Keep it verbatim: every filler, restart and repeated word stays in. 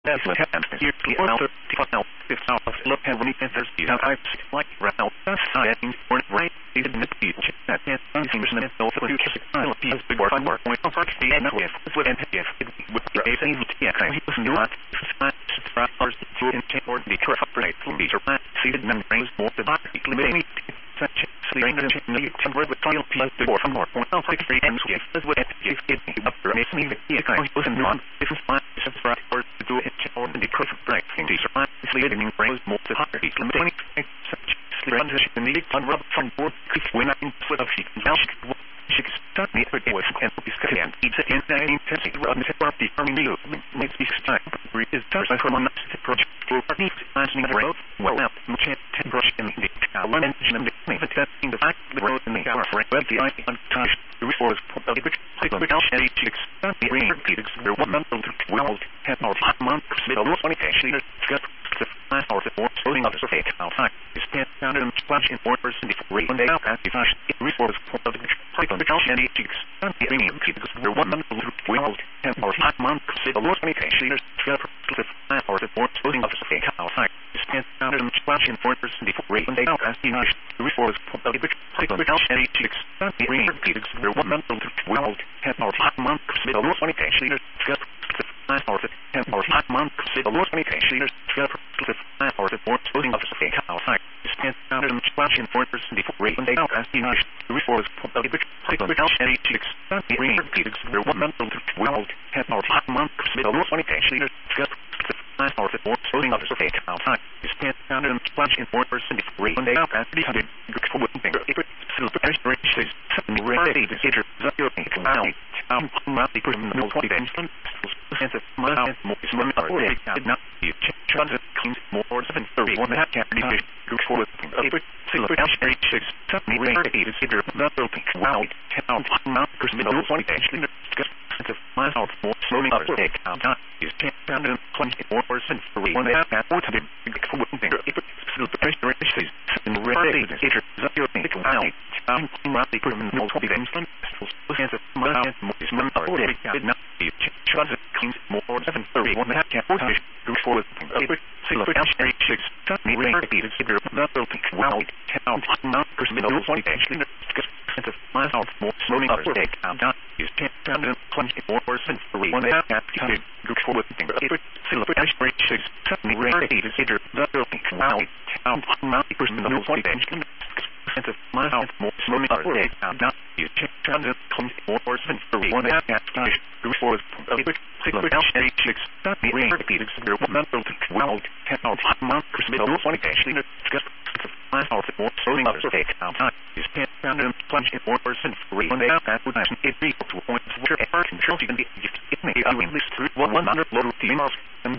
That's what happens. You're the author, now, if now, look at when there's the I like round, that's saying, or right, is in the beach, that is something that no for you kiss it, I'll be as big or fun work, when I'm first the end of it, with an if with the A C T, I was not, or to intent or the traffic rate, these are seated membranes more than limiting such the range of the temporary with trial plus the more from more point of six three and six as well as if it up for me the kind of non different spots for or to do it or the traffic break in these are leading brains more to higher limiting such transition in the fun rub from board when I put a feet now she start me for was and is can eat it in nine intensity run the property from you makes me time is touch from on the project for needs answering the road well now much brush in the one engine and the testing the fact the road in the hour for web the I untouched the resource of the big cycle eight six the ring repeats the one month to twelve ten or five months middle twenty actually got the last hour for closing of the fake outside is ten down and splash in four percent before when they out as the resource of the cycle and eight six the ring repeats the one month to twelve ten or five months middle twenty actually got the last hour for closing of the fake outside is ten down and splash in four percent before when they out as the resource of the cycle and eight six the ring repeats the one month to twelve ten or five months middle twenty actually got the last hour for ten or five months middle twenty actually got the last hour for closing of the fake outside is ten down and splash in four percent before when they out as the resource of the cycle and eight six the ring repeats the one month to twelve ten or five months middle twenty actually got the last hour for closing of the fake outside is ten down and splash in four percent before when they out as the hundred good finger it silver restrictions the rate is either zero now um not the person no twenty then sense of my more is one or did not you transit cleans more seven thirty one half can be good for silver restrictions the rate is either not building wow town not person no twenty actually sense of my health more slowly up take out is ten down and twenty-four percent for one half can or to the good for finger silver restrictions the rate is either zero wow um not the person no twenty then sense of my health more is one or did not you transit cleans more seven thirty one half can or to good for silver restrictions the rate is either not building wow town not person no twenty actually sense of my health more slowly up take out is ten down and twenty-four percent for one half can good for finger silver restrictions the rate is either not building wow town not person no twenty actually sense of my health more slowly up take out is ten down and twenty-four percent for one half can good for silver restrictions the rate is either not building wow town not person no twenty actually my health more slowly up take out is ten down and twenty-four percent for one half can it equal to points where effort control can be it may be at least one hundred low team of